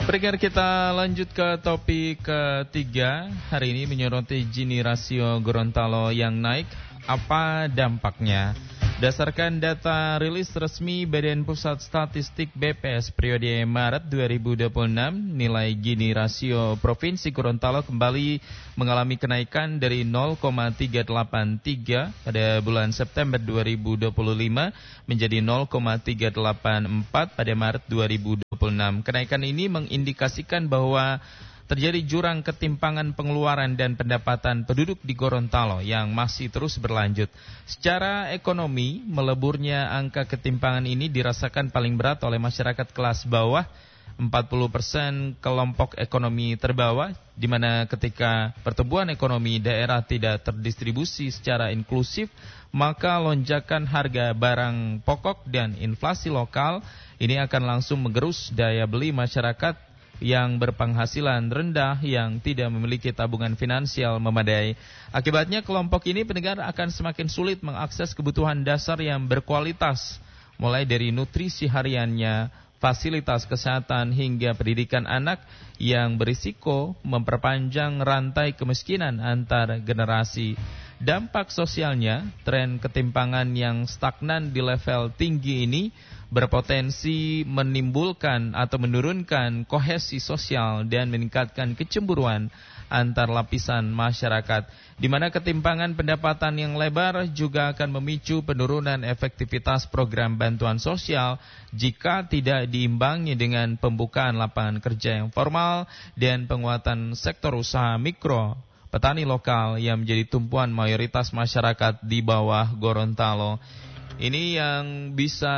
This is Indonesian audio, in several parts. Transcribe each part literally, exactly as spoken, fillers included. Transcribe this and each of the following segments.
Pendengar, kita lanjut ke topik ketiga. Hari ini menyoroti Gini rasio Gorontalo yang naik. Apa dampaknya? Berdasarkan data rilis resmi Badan Pusat Statistik B P S periode Maret dua ribu dua puluh enam, nilai Gini rasio Provinsi Gorontalo kembali mengalami kenaikan dari nol koma tiga delapan tiga pada bulan September dua ribu dua puluh lima menjadi nol koma tiga delapan empat pada Maret dua ribu dua puluh enam. Kenaikan ini mengindikasikan bahwa terjadi jurang ketimpangan pengeluaran dan pendapatan penduduk di Gorontalo yang masih terus berlanjut. Secara ekonomi, meleburnya angka ketimpangan ini dirasakan paling berat oleh masyarakat kelas bawah, empat puluh persen kelompok ekonomi terbawah, di mana ketika pertumbuhan ekonomi daerah tidak terdistribusi secara inklusif, maka lonjakan harga barang pokok dan inflasi lokal ini akan langsung menggerus daya beli masyarakat yang berpenghasilan rendah yang tidak memiliki tabungan finansial memadai. Akibatnya kelompok ini pendengar akan semakin sulit mengakses kebutuhan dasar yang berkualitas, mulai dari nutrisi hariannya, fasilitas kesehatan hingga pendidikan anak, yang berisiko memperpanjang rantai kemiskinan antar generasi. Dampak sosialnya, tren ketimpangan yang stagnan di level tinggi ini berpotensi menimbulkan atau menurunkan kohesi sosial dan meningkatkan kecemburuan antar lapisan masyarakat, di mana ketimpangan pendapatan yang lebar juga akan memicu penurunan efektivitas program bantuan sosial jika tidak diimbangi dengan pembukaan lapangan kerja yang formal dan penguatan sektor usaha mikro petani lokal yang menjadi tumpuan mayoritas masyarakat di bawah Gorontalo. Ini yang bisa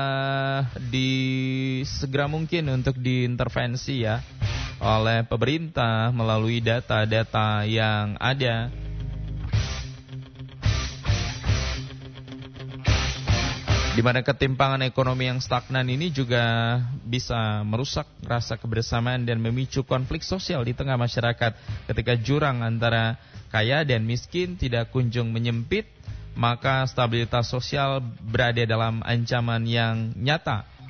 disegera mungkin untuk diintervensi ya oleh pemerintah melalui data-data yang ada. Di mana ketimpangan ekonomi yang stagnan ini juga bisa merusak rasa kebersamaan dan memicu konflik sosial di tengah masyarakat. Ketika jurang antara kaya dan miskin tidak kunjung menyempit, maka stabilitas sosial berada dalam ancaman yang nyata.